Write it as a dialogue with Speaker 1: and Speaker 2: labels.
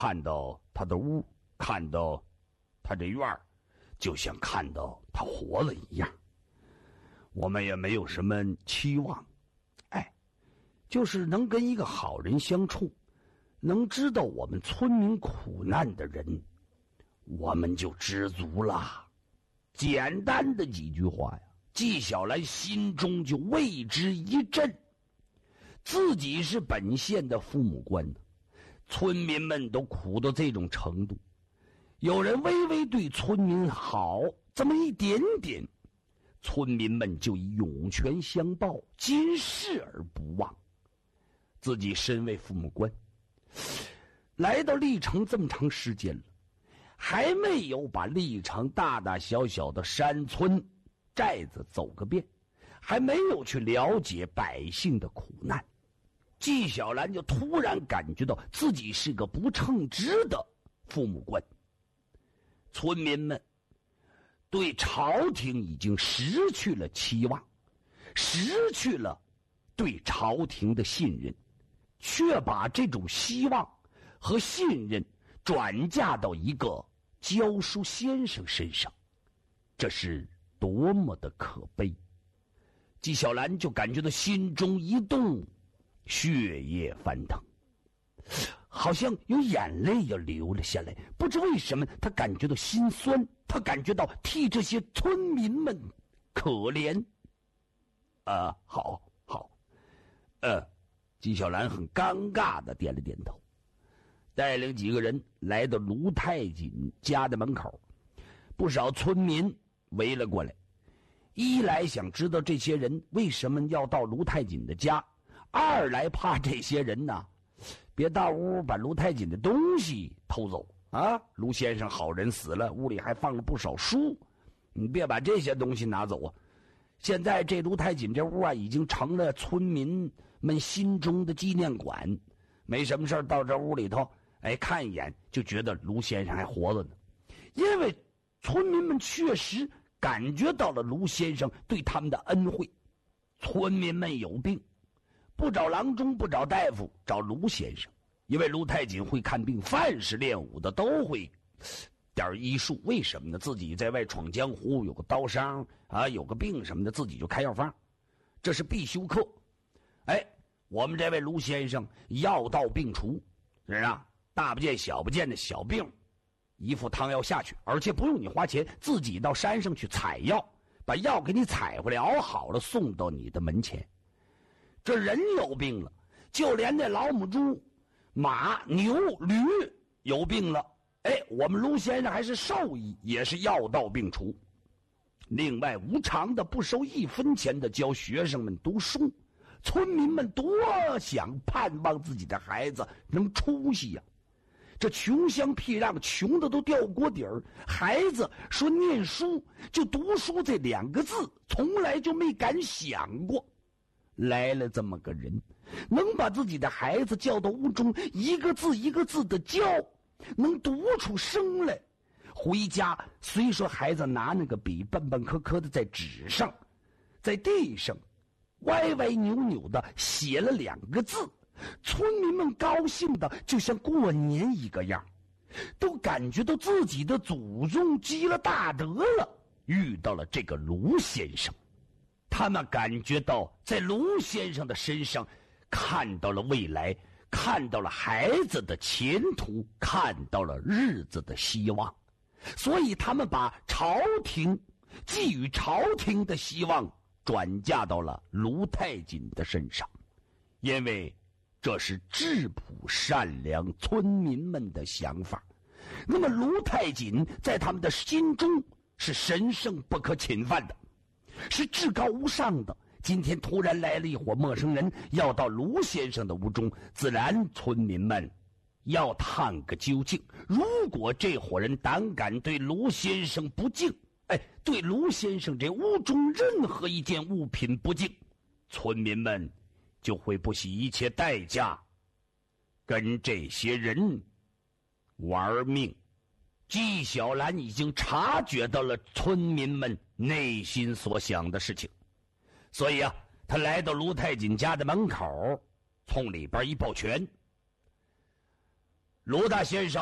Speaker 1: 看到他的屋，看到他这院儿，就像看到他活了一样。我们也没有什么期望，就是能跟一个好人相处，能知道我们村民苦难的人，我们就知足了。简单的几句话呀，纪晓岚心中就为之一振。自己是本县的父母官呢，村民们都苦到这种程度，有人微微对村民好这么一点点，村民们就以涌泉相报，今世而不忘。自己身为父母官，来到历城这么长时间了，还没有把历城大大小小的山村寨子走个遍，还没有去了解百姓的苦难。纪晓岚就突然感觉到自己是个不称职的父母官。村民们对朝廷已经失去了期望，失去了对朝廷的信任，却把这种希望和信任转嫁到一个教书先生身上，这是多么的可悲。纪晓岚就感觉到心中一动，血液翻腾，好像有眼泪要流了下来。不知为什么他感觉到心酸，他感觉到替这些村民们可怜。好，纪晓岚很尴尬的点了点头，带领几个人来到卢太锦家的门口。不少村民围了过来，一来想知道这些人为什么要到卢太锦的家，二来怕这些人呢别到屋把卢太锦的东西偷走啊！卢先生好人死了，屋里还放了不少书，你别把这些东西拿走啊！现在这卢太锦这屋啊，已经成了村民们心中的纪念馆。没什么事到这屋里头，看一眼就觉得卢先生还活着呢。因为村民们确实感觉到了卢先生对他们的恩惠。村民们有病，不找郎中，不找大夫，找卢先生。因为卢太锦会看病，凡是练武的都会点医术。为什么呢？自己在外闯江湖，有个刀伤啊，有个病什么的，自己就开药方，这是必修课。我们这位卢先生药到病除，是啊，大不见小不见的小病，一副汤药下去，而且不用你花钱，自己到山上去采药，把药给你采回来，熬好了送到你的门前。这人有病了，就连那老母猪、马、牛、驴有病了，我们卢先生还是兽医，也是药到病除。另外无偿的不收1分钱的教学生们读书。村民们多想盼望自己的孩子能出息呀！这穷乡僻壤，穷的都掉锅底儿。孩子说念书就读书这2个字，从来就没敢想过。来了这么个人，能把自己的孩子叫到屋中，一个字一个字的教，能读出声来。回家虽说孩子拿那个笔笨笨磕磕的在纸上，在地上歪歪扭扭的写了2个字，村民们高兴的就像过年一个样，都感觉到自己的祖宗积了大德了，遇到了这个卢先生。他们感觉到在卢先生的身上看到了未来，看到了孩子的前途，看到了日子的希望，所以他们把寄予朝廷的希望转嫁到了卢太锦的身上，因为这是质朴善良村民们的想法。那么卢太锦在他们的心中是神圣不可侵犯的，是至高无上的。今天突然来了一伙陌生人，要到卢先生的屋中，自然村民们要探个究竟。如果这伙人胆敢对卢先生不敬，对卢先生这屋中任何一件物品不敬，村民们就会不惜一切代价跟这些人玩命。纪晓岚已经察觉到了村民们内心所想的事情，所以他来到卢太锦家的门口，从里边一抱拳： 卢大先生